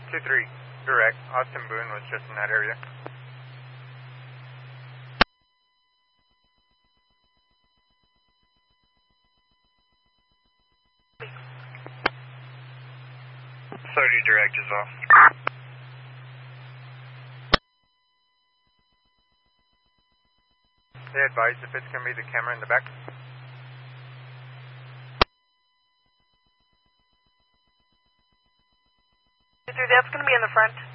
2-3, direct. Austin Boone was just in that area. Direct as well. They advise if it's going to be the camera in the back. That's going to be in the front.